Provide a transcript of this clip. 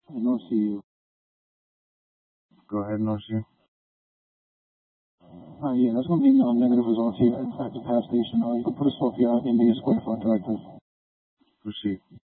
I don't see you. Go ahead, no see. Yeah, there's going to be no negative results here at the pass station. You can put us off your India Square front directors. Proceed.